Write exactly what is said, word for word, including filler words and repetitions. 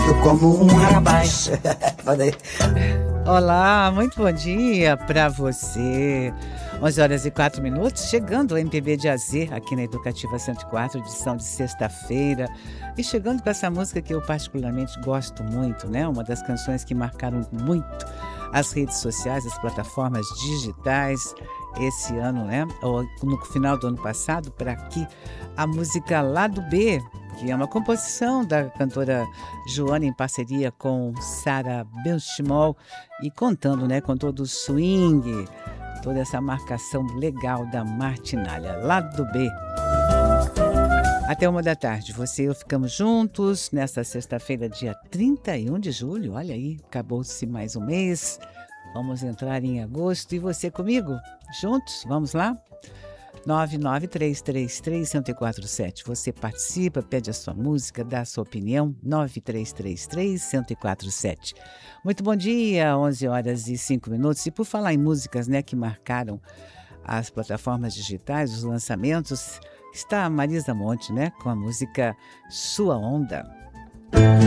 gosto como um rapaz. Olá, muito bom dia para você. onze horas e quatro minutos, chegando o M P B de A Z aqui na Educativa cento e quatro, edição de sexta-feira. E chegando com essa música que eu particularmente gosto muito, né? Uma das canções que marcaram muito as redes sociais, as plataformas digitais esse ano, né? Ou no final do ano passado, para aqui, a música Lado B, que é uma composição da cantora Joana em parceria com Sarah Benchimol e contando, né, com todo o swing, toda essa marcação legal da martinália. Lado B. Até uma da tarde, você e eu ficamos juntos nesta sexta-feira, dia trinta e um de julho. Olha aí, acabou-se mais um mês. Vamos entrar em agosto e você comigo? Juntos? Vamos lá? nove nove três três três, um zero quatro sete. Você participa, pede a sua música, dá a sua opinião. nove três três três, um zero quatro sete. Muito bom dia, onze horas e cinco minutos. E por falar em músicas, né, que marcaram as plataformas digitais, os lançamentos, está a Marisa Monte, né, com a música Sua Onda.